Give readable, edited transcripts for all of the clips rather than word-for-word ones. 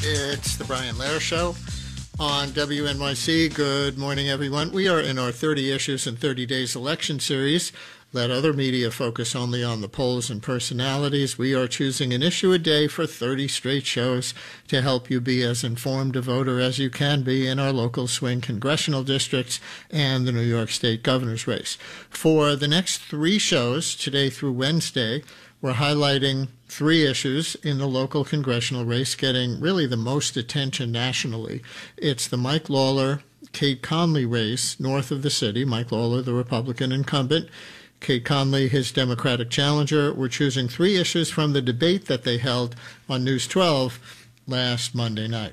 It's the Brian Lehrer Show on WNYC. Good morning, everyone. We are in our 30 Issues in 30 Days election series. Let other media focus only on the polls and personalities. We are choosing an issue a day for 30 straight shows to help you be as informed a voter as you can be in our local swing congressional districts and the New York State governor's race. For the next 3 shows, today through Wednesday, we're highlighting 3 issues in the local congressional race getting really the most attention nationally. It's the Mike Lawler, Kate Conley race north of the city. Mike Lawler, the Republican incumbent, Kate Conley, his Democratic challenger. We're choosing 3 issues from the debate that they held on News 12 last Monday night.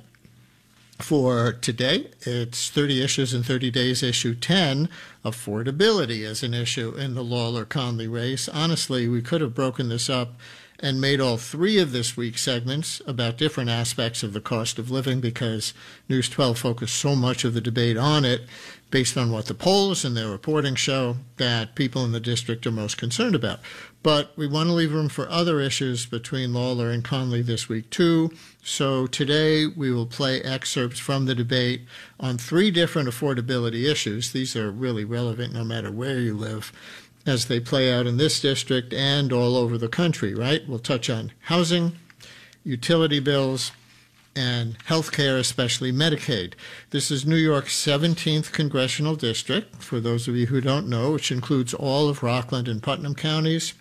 For today, it's 30 Issues in 30 Days, Issue 10, affordability as an issue in the Lawler-Conley race. Honestly, we could have broken this up and made all 3 of this week's segments about different aspects of the cost of living because News 12 focused so much of the debate on it based on what the polls and their reporting show that people in the district are most concerned about. But we want to leave room for other issues between Lawler and Conley this week, too. So today we will play excerpts from the debate on 3 different affordability issues. These are really relevant no matter where you live as they play out in this district and all over the country, right? We'll touch on housing, utility bills, and health care, especially Medicaid. This is New York's 17th congressional district, for those of you who don't know, which includes all of Rockland and Putnam counties,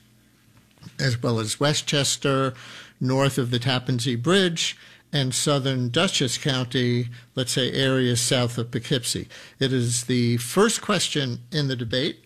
as well as Westchester, north of the Tappan Zee Bridge, and southern Dutchess County, let's say areas south of Poughkeepsie. It is the first question in the debate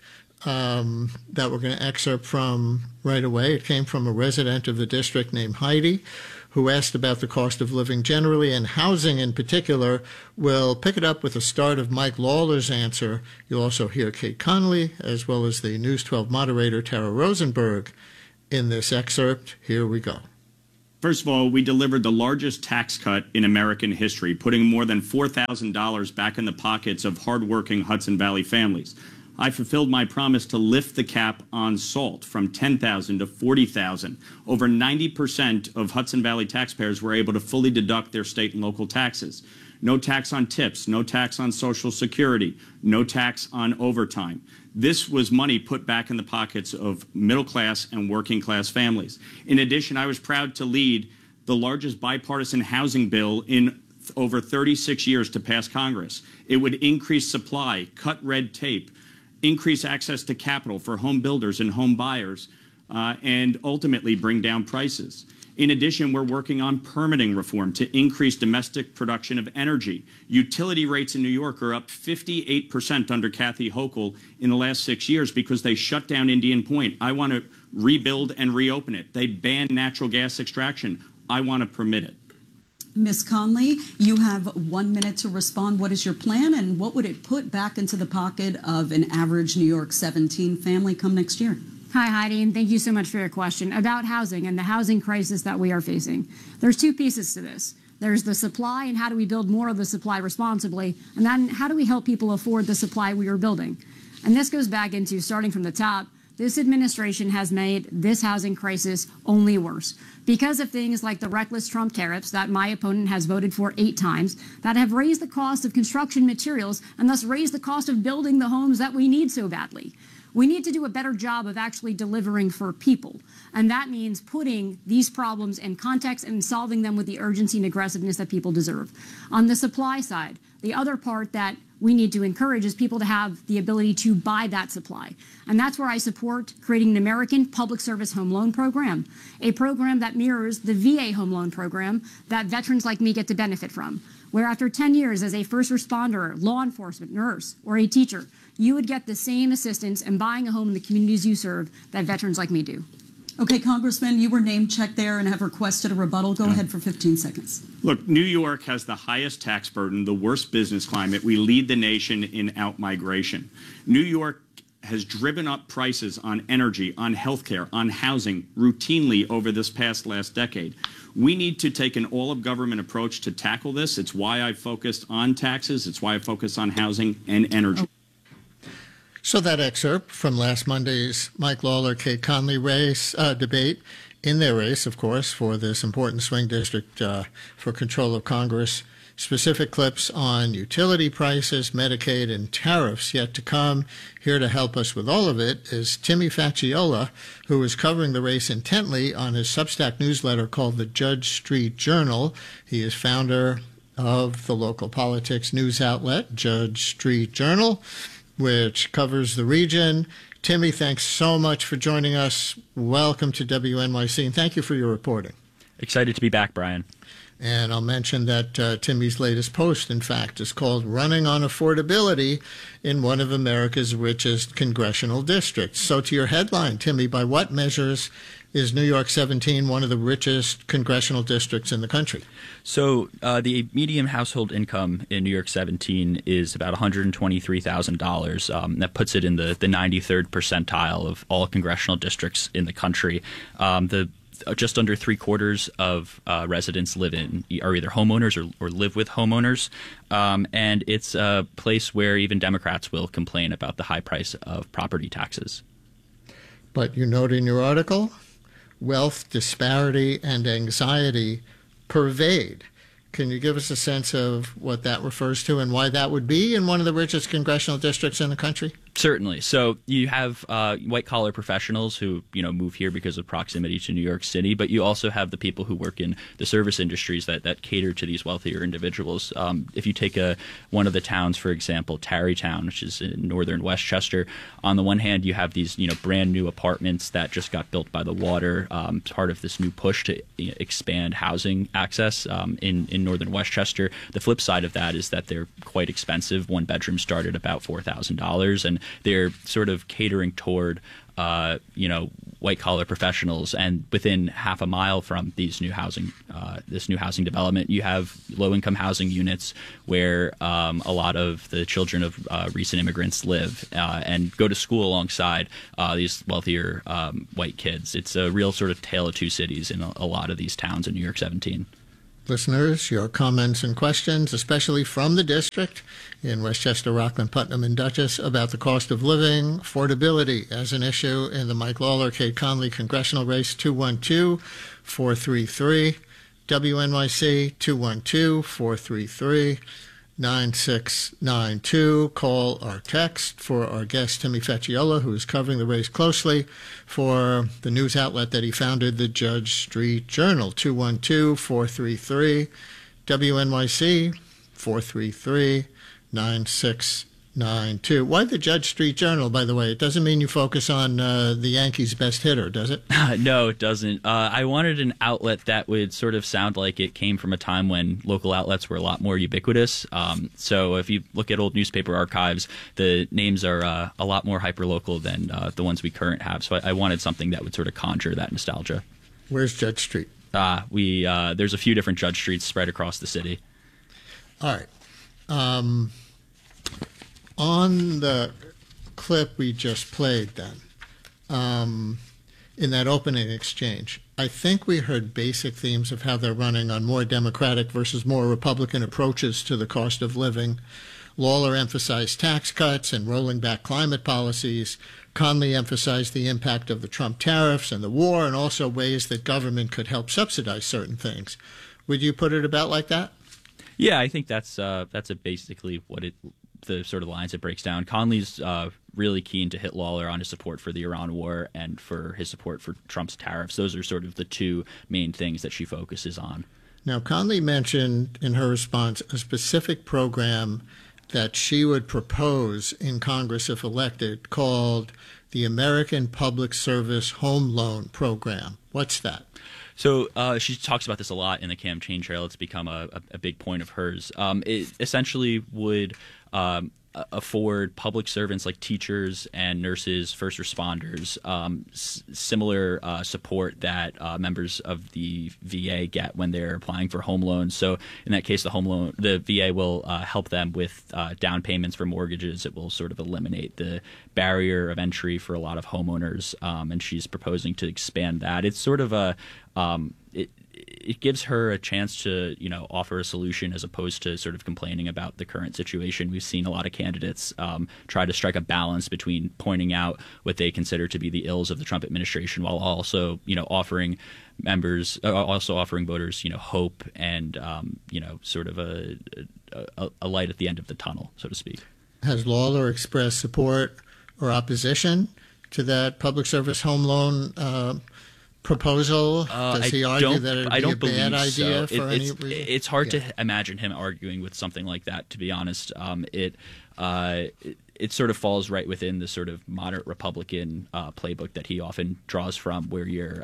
that we're going to excerpt from right away. It came from a resident of the district named Heidi, who asked about the cost of living generally and housing in particular. We'll pick it up with the start of Mike Lawler's answer. You'll also hear Kate Conley, as well as the News 12 moderator, Tara Rosenberg, in this excerpt. Here we go. First of all, we delivered the largest tax cut in American history, putting more than $4,000 back in the pockets of hardworking Hudson Valley families. I fulfilled my promise to lift the cap on salt from $10,000 to $40,000. Over 90% of Hudson Valley taxpayers were able to fully deduct their state and local taxes. No tax on tips, no tax on Social Security, no tax on overtime. This was money put back in the pockets of middle-class and working-class families. In addition, I was proud to lead the largest bipartisan housing bill in over 36 years to pass Congress. It would increase supply, cut red tape, increase access to capital for home builders and home buyers, and ultimately bring down prices. In addition, we're working on permitting reform to increase domestic production of energy. Utility rates in New York are up 58% under Kathy Hochul in the last 6 years because they shut down Indian Point. I want to rebuild and reopen it. They banned natural gas extraction. I want to permit it. Ms. Conley, you have 1 minute to respond. What is your plan, and what would it put back into the pocket of an average New York 17 family come next year? Hi, Heidi, and thank you so much for your question about housing and the housing crisis that we are facing. There's 2 pieces to this. There's the supply, and how do we build more of the supply responsibly, and then how do we help people afford the supply we are building? And this goes back into starting from the top. This administration has made this housing crisis only worse because of things like the reckless Trump tariffs that my opponent has voted for 8 times that have raised the cost of construction materials and thus raised the cost of building the homes that we need so badly. We need to do a better job of actually delivering for people. And that means putting these problems in context and solving them with the urgency and aggressiveness that people deserve. On the supply side, the other part that we need to encourage is people to have the ability to buy that supply. And that's where I support creating an American Public Service Home Loan Program, a program that mirrors the VA home loan program that veterans like me get to benefit from, where after 10 years as a first responder, law enforcement, nurse, or a teacher, you would get the same assistance in buying a home in the communities you serve that veterans like me do. Okay, Congressman, you were name-checked there and have requested a rebuttal. Go ahead for 15 seconds. Look, New York has the highest tax burden, the worst business climate. We lead the nation in outmigration. New York has driven up prices on energy, on healthcare, on housing routinely over this last decade. We need to take an all-of-government approach to tackle this. It's why I focused on taxes. It's why I focused on housing and energy. So that excerpt from last Monday's Mike Lawler, Kate Conley race debate in their race, of course, for this important swing district for control of Congress. Specific clips on utility prices, Medicaid, and tariffs yet to come. Here to help us with all of it is Timmy Faciola, who is covering the race intently on his Substack newsletter called the Judge Street Journal. He is founder of the local politics news outlet, Judge Street Journal, which covers the region. Timmy, thanks so much for joining us. Welcome to WNYC, and thank you for your reporting. Excited to be back, Brian. And I'll mention that Timmy's latest post, in fact, is called Running on Affordability in One of America's Richest Congressional Districts. So to your headline, Timmy, by what measures is New York 17 one of the richest congressional districts in the country? So the median household income in New York 17 is about $123,000. That puts it in the 93rd percentile of all congressional districts in the country. Just under 3/4 of residents are either homeowners or live with homeowners. And it's a place where even Democrats will complain about the high price of property taxes. But you note in your article, wealth disparity and anxiety pervade. Can you give us a sense of what that refers to and why that would be in one of the richest congressional districts in the country? Certainly. So you have white-collar professionals who, move here because of proximity to New York City, but you also have the people who work in the service industries that cater to these wealthier individuals. If you take one of the towns, for example, Tarrytown, which is in northern Westchester, on the one hand, you have these, brand new apartments that just got built by the water, part of this new push to expand housing access in northern Westchester. The flip side of that is that they're quite expensive. One bedroom start at about $4,000, and they're sort of catering toward, white-collar professionals. And within half a mile from this new housing development, you have low-income housing units where a lot of the children of recent immigrants live and go to school alongside these wealthier white kids. It's a real sort of tale of two cities in a lot of these towns in New York 17. Listeners, your comments and questions, especially from the district in Westchester, Rockland, Putnam, and Dutchess, about the cost of living, affordability as an issue in the Mike Lawler, Kate Conley congressional race, 212-433. WNYC, 212-433-9692. Call or text for our guest, Timmy Faciola, who is covering the race closely for the news outlet that he founded, the Judge Street Journal, 212-433 WNYC, 433-9692. Why the Judge Street Journal, by the way? It doesn't mean you focus on the Yankees' best hitter, does it? No, it doesn't. I wanted an outlet that would sort of sound like it came from a time when local outlets were a lot more ubiquitous. So if you look at old newspaper archives, the names are a lot more hyperlocal than the ones we currently have. So I wanted something that would sort of conjure that nostalgia. Where's Judge Street? There's a few different Judge Streets spread across the city. All right. On the clip we just played then, in that opening exchange, I think we heard basic themes of how they're running on more Democratic versus more Republican approaches to the cost of living. Lawler emphasized tax cuts and rolling back climate policies. Conley emphasized the impact of the Trump tariffs and the war, and also ways that government could help subsidize certain things. Would you put it about like that? Yeah, I think that's basically the sort of lines it breaks down. Conley's really keen to hit Lawler on his support for the Iran war and for his support for Trump's tariffs. Those are sort of the two main things that she focuses on. Now, Conley mentioned in her response a specific program that she would propose in Congress if elected called the American Public Service Home Loan Program. What's that? So she talks about this a lot in the campaign trail. It's become a big point of hers. It essentially would afford public servants like teachers and nurses, first responders, similar support that members of the VA get when they're applying for home loans. So in that case, the VA will help them with down payments for mortgages. It will sort of eliminate the barrier of entry for a lot of homeowners, and she's proposing to expand that. It's sort of it gives her a chance to, offer a solution as opposed to sort of complaining about the current situation. We've seen a lot of candidates try to strike a balance between pointing out what they consider to be the ills of the Trump administration while also, offering voters, hope and, sort of a light at the end of the tunnel, so to speak. Has Lawler expressed support or opposition to that public service home loan proposal? Does he argue that it would be a bad idea for any reason? It's hard to imagine him arguing with something like that, to be honest. It sort of falls right within the sort of moderate Republican playbook that he often draws from, where you're,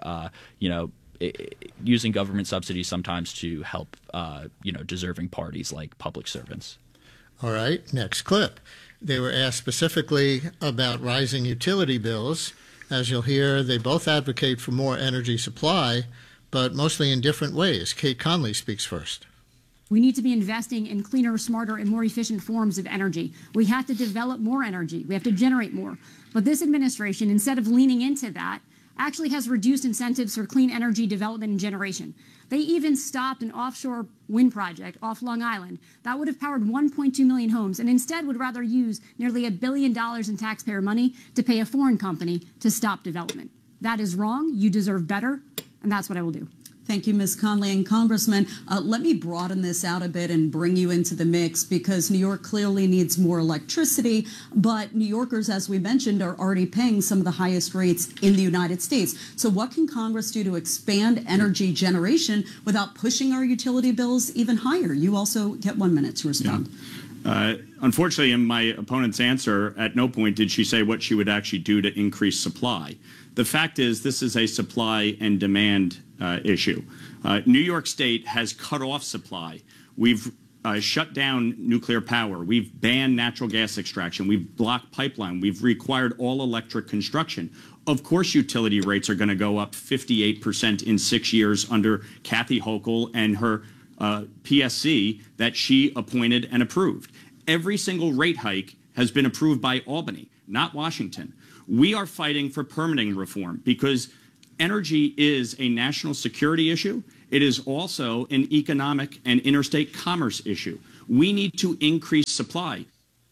using government subsidies sometimes to help, deserving parties like public servants. All right, next clip. They were asked specifically about rising utility bills. As you'll hear, they both advocate for more energy supply, but mostly in different ways. Kate Conley speaks first. We need to be investing in cleaner, smarter, and more efficient forms of energy. We have to develop more energy. We have to generate more. But this administration, instead of leaning into that, actually has reduced incentives for clean energy development and generation. They even stopped an offshore wind project off Long Island that would have powered 1.2 million homes, and instead would rather use nearly $1 billion in taxpayer money to pay a foreign company to stop development. That is wrong. You deserve better, and that's what I will do. Thank you, Ms. Conley. And Congressman, let me broaden this out a bit and bring you into the mix, because New York clearly needs more electricity, but New Yorkers, as we mentioned, are already paying some of the highest rates in the United States. So what can Congress do to expand energy generation without pushing our utility bills even higher? You also get 1 minute to respond. Yeah. Unfortunately, in my opponent's answer, at no point did she say what she would actually do to increase supply. The fact is, this is a supply and demand issue. New York State has cut off supply. We've shut down nuclear power. We've banned natural gas extraction. We've blocked pipeline. We've required all electric construction. Of course, utility rates are going to go up 58% in 6 years under Kathy Hochul and her PSC that she appointed and approved. Every single rate hike has been approved by Albany, not Washington. We are fighting for permitting reform because energy is a national security issue. It is also an economic and interstate commerce issue. We need to increase supply.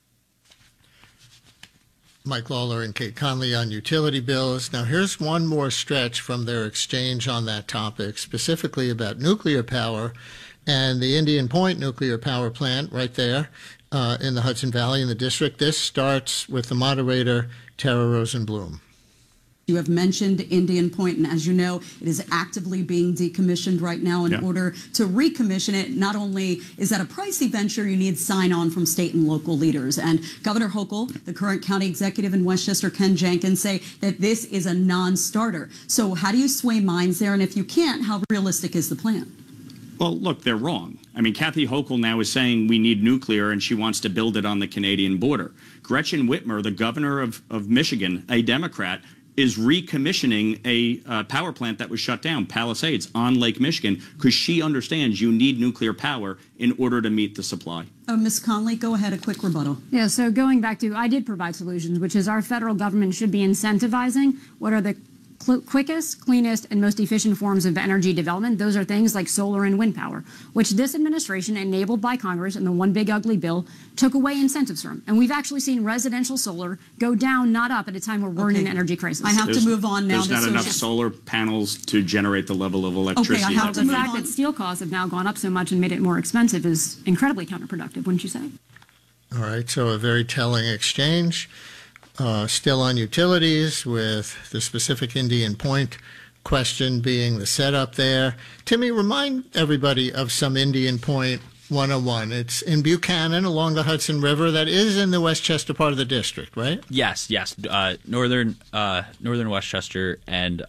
Mike Lawler and Kate Conley on utility bills. Now, here's one more stretch from their exchange on that topic, specifically about nuclear power and the Indian Point nuclear power plant right there in the Hudson Valley in the district. This starts with the moderator, Tara Rosenblum. You have mentioned Indian Point, and as you know, it is actively being decommissioned right now in order to recommission it. Not only is that a pricey venture, you need sign-on from state and local leaders. And Governor Hochul, the current county executive in Westchester, Ken Jenkins, say that this is a non-starter. So how do you sway minds there? And if you can't, how realistic is the plan? Well, look, they're wrong. I mean, Kathy Hochul now is saying we need nuclear, and she wants to build it on the Canadian border. Gretchen Whitmer, the governor of Michigan, a Democrat, is recommissioning a power plant that was shut down, Palisades, on Lake Michigan, because she understands you need nuclear power in order to meet the supply. Ms. Conley, go ahead, a quick rebuttal. Yeah, so going back to, I did provide solutions, which is our federal government should be incentivizing what are the quickest, cleanest, and most efficient forms of energy development. Those are things like solar and wind power, which this administration, enabled by Congress in the One Big Ugly Bill, took away incentives from. And we've actually seen residential solar go down, not up, at a time where we're in an energy crisis. I have to move on now. There's not enough solar panels to generate the level of electricity. Okay, I have to the fact that steel costs have now gone up so much and made it more expensive is incredibly counterproductive, wouldn't you say? All right, so a very telling exchange. Still on utilities, with the specific Indian Point question being the setup there. Timmy, remind everybody of some Indian Point 101. It's in Buchanan along the Hudson River. That is in the Westchester part of the district, right? Yes. Northern Westchester, and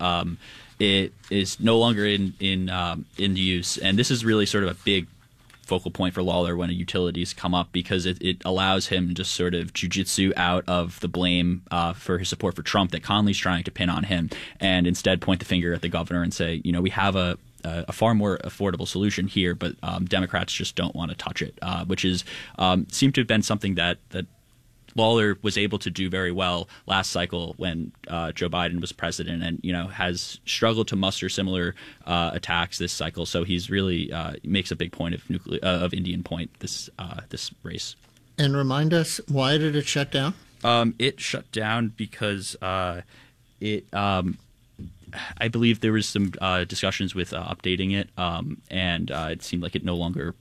it is no longer in use. And this is really sort of a big focal point for Lawler when utilities come up, because it allows him just sort of jujitsu out of the blame for his support for Trump that Conley's trying to pin on him, and instead point the finger at the governor and say, we have a far more affordable solution here, but Democrats just don't want to touch it, which is seemed to have been something that Lawler was able to do very well last cycle when Joe Biden was president, and has struggled to muster similar attacks this cycle. So he's really makes a big point of Indian Point this race. And remind us, why did it shut down? It shut down because I believe there was some discussions with updating it, and it seemed like it no longer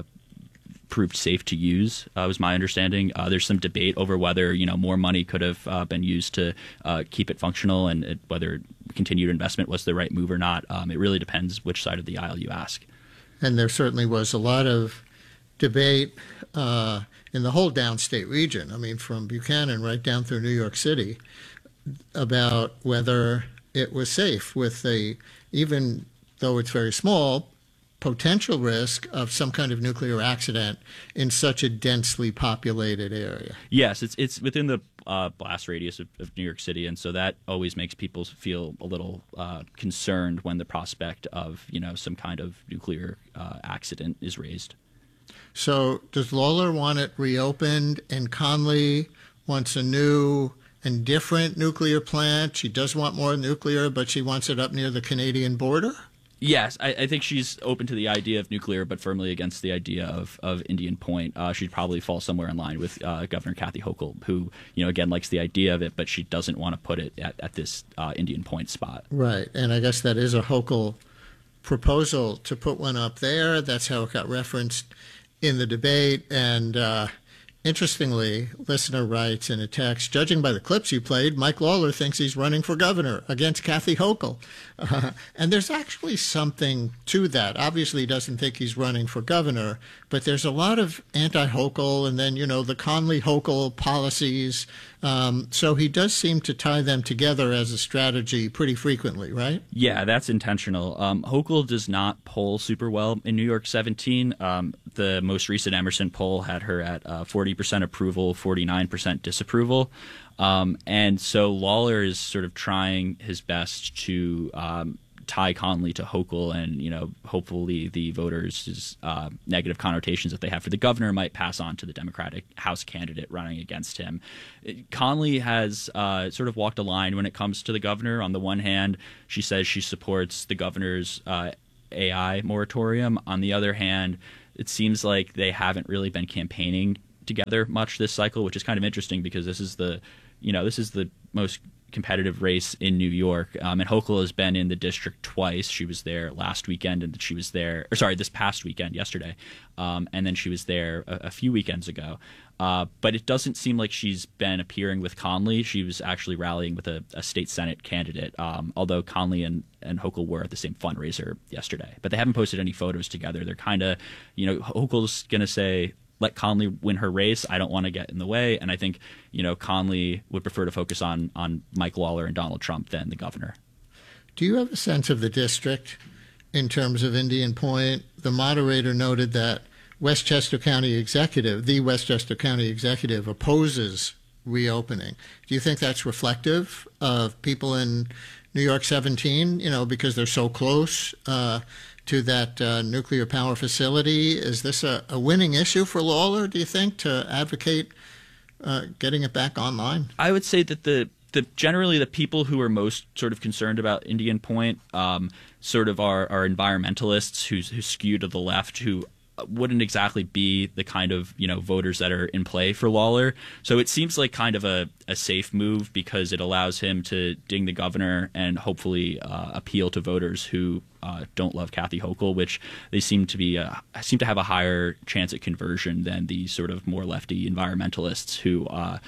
proved safe to use, was my understanding. There's some debate over whether more money could have been used to keep it functional, and whether continued investment was the right move or not. It really depends which side of the aisle you ask. And there certainly was a lot of debate in the whole downstate region, I mean, from Buchanan right down through New York City, about whether it was safe with even though it's very small, potential risk of some kind of nuclear accident in such a densely populated area. Yes, it's within the blast radius of New York City, and so that always makes people feel a little concerned when the prospect of some kind of nuclear accident is raised. So does Lawler want it reopened, and Conley wants a new and different nuclear plant? She does want more nuclear, but she wants it up near the Canadian border? Yes, I think she's open to the idea of nuclear, but firmly against the idea of Indian Point. She'd probably fall somewhere in line with Governor Kathy Hochul, who, again, likes the idea of it, but she doesn't want to put it at this Indian Point spot. Right, and I guess that is a Hochul proposal to put one up there. That's how it got referenced in the debate. And interestingly, listener writes in a text, judging by the clips you played, Mike Lawler thinks he's running for governor against Kathy Hochul. And there's actually something to that. Obviously, he doesn't think he's running for governor, but there's a lot of anti-Hochul and then, the Conley-Hochul policies. So he does seem to tie them together as a strategy pretty frequently, right? Yeah, that's intentional. Hochul does not poll super well in New York 17. The most recent Emerson poll had her at 40% approval, 49% disapproval. And so Lawler is sort of trying his best to tie Conley to Hochul, and hopefully the voters' negative connotations that they have for the governor might pass on to the Democratic House candidate running against him. Conley has sort of walked a line when it comes to the governor. On the one hand, she says she supports the governor's AI moratorium. On the other hand, it seems like they haven't really been campaigning together much this cycle, which is kind of interesting because this is the most competitive race in New York. And Hochul has been in the district twice. She was there last weekend, and she was there, this past weekend, yesterday. And then she was there a few weekends ago. But it doesn't seem like she's been appearing with Conley. She was actually rallying with a state Senate candidate, although Conley and Hochul were at the same fundraiser yesterday. But they haven't posted any photos together. They're kind of, Hochul's going to say, let Conley win her race. I don't want to get in the way. And I think, Conley would prefer to focus on Mike Lawler and Donald Trump than the governor. Do you have a sense of the district in terms of Indian Point? The moderator noted that the Westchester County Executive opposes reopening. Do you think that's reflective of people in New York 17, because they're so close to that nuclear power facility? Is this a winning issue for Lawler, do you think, to advocate getting it back online? I would say that generally the people who are most sort of concerned about Indian Point sort of are environmentalists who skew to the left, who wouldn't exactly be the kind of voters that are in play for Lawler. So it seems like kind of a safe move because it allows him to ding the governor and hopefully appeal to voters who don't love Kathy Hochul, which they seem to have a higher chance at conversion than the sort of more lefty environmentalists who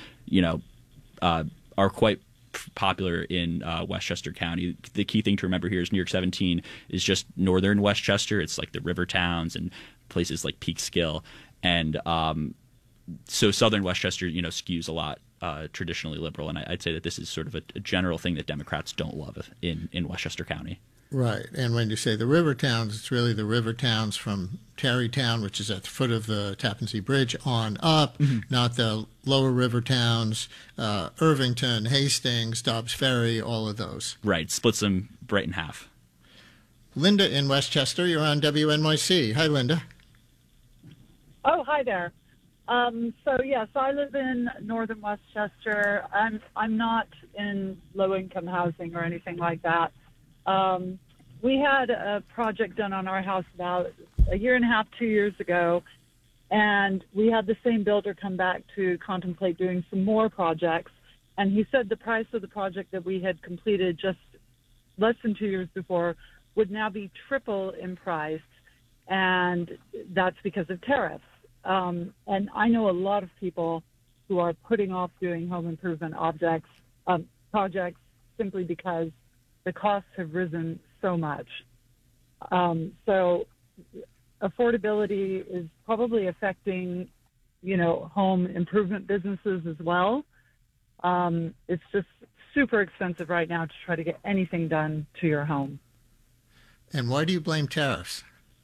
are quite popular in Westchester County. The key thing to remember here is New York 17 is just northern Westchester. It's like the river towns and places like Peekskill, and so southern Westchester, skews a lot traditionally liberal, and I'd say that this is sort of a general thing that Democrats don't love in Westchester County. Right, and when you say the river towns, it's really the river towns from Tarrytown, which is at the foot of the Tappan Zee Bridge, on up, not the lower river towns, Irvington, Hastings, Dobbs Ferry, all of those. Right, splits them right in half. Linda in Westchester, you're on WNYC. Hi, Linda. Oh, hi there. So I live in northern Westchester. I'm not in low-income housing or anything like that. We had a project done on our house about a year and a half, 2 years ago, and we had the same builder come back to contemplate doing some more projects. And he said the price of the project that we had completed just less than 2 years before would now be triple in price, and that's because of tariffs. And I know a lot of people who are putting off doing home improvement projects simply because the costs have risen so much. So affordability is probably affecting, home improvement businesses as well. It's just super expensive right now to try to get anything done to your home. And why do you blame tariffs?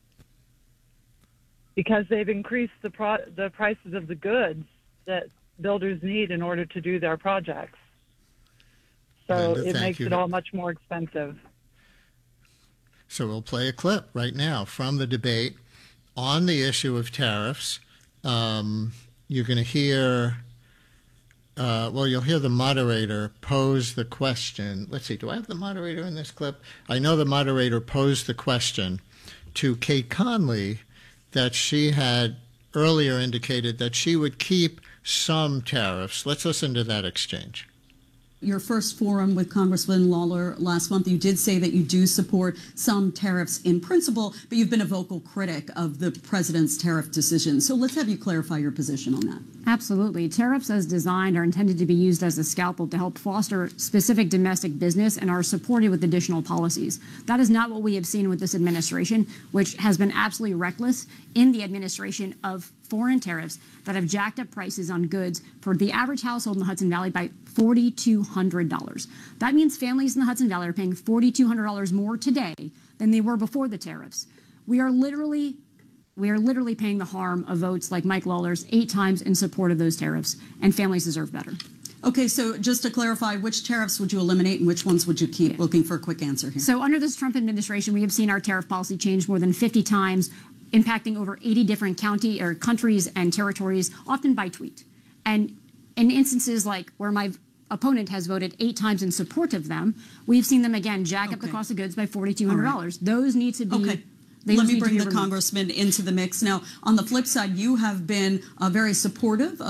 Because they've increased the prices of the goods that builders need in order to do their projects. So Linda, it makes it all much more expensive. So we'll play a clip right now from the debate on the issue of tariffs. You're going to hear, you'll hear the moderator pose the question. Let's see, do I have the moderator in this clip? I know the moderator posed the question to Kate Conley that she had earlier indicated that she would keep some tariffs. Let's listen to that exchange. Your first forum with Congressman Lawler last month, you did say that you do support some tariffs in principle, but you've been a vocal critic of the president's tariff decision. So let's have you clarify your position on that. Absolutely. Tariffs as designed are intended to be used as a scalpel to help foster specific domestic business and are supported with additional policies. That is not what we have seen with this administration, which has been absolutely reckless in the administration of foreign tariffs that have jacked up prices on goods for the average household in the Hudson Valley by $4,200. That means families in the Hudson Valley are paying $4,200 more today than they were before the tariffs. We are literally paying the harm of votes like Mike Lawler's 8 times in support of those tariffs, and families deserve better. Okay, so just to clarify, which tariffs would you eliminate and which ones would you keep? Looking for a quick answer here. So under this Trump administration, we have seen our tariff policy change more than 50 times, impacting over 80 different countries and territories, often by tweet. And in instances like where my opponent has voted 8 times in support of them, we've seen them again jack up the cost of goods by $4,200. Right. Those need to be. Okay. Let me bring the congressman into the mix. Now, on the flip side, you have been very supportive